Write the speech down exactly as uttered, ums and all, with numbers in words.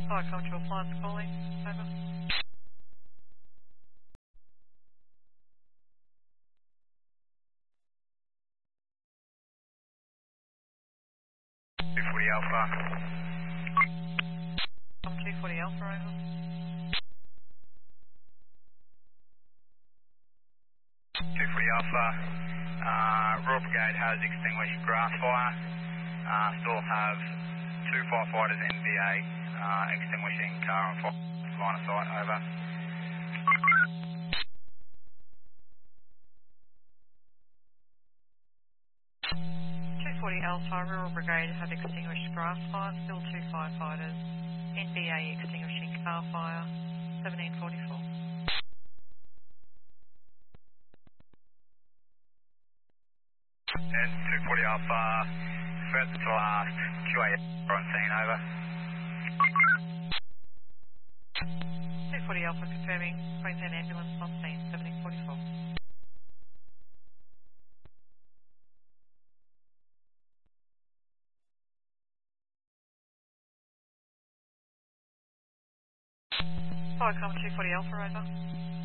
Fire come to appliance calling. Over. two forty Alpha. Come two forty Alpha over. two forty Alpha. Uh, Royal Brigade has extinguished grass fire. Uh, still have two firefighters N V A uh, extinguishing car on fire. Line of sight, over. two forty Alpha, Rural Brigade have extinguished grass fire, still two firefighters. N B A extinguishing car fire, seventeen forty-four. And two forty Alpha, first to last, Q A on scene, over. two forty Alpha confirming Queensland ambulance on scene, seventeen forty-four. Fire come two forty Alpha over.